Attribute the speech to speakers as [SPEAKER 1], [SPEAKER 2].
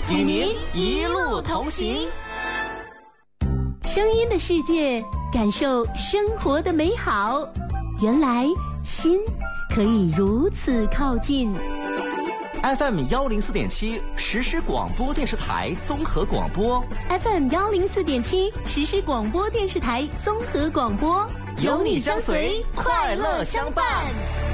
[SPEAKER 1] 与您一路同行。
[SPEAKER 2] 声音的世界，感受生活的美好。原来心可以如此靠近。
[SPEAKER 1] FM 104.7实时广播电视台综合广播。
[SPEAKER 2] FM 104.7实时广播电视台综合广播，
[SPEAKER 1] 有你相随，快乐相伴。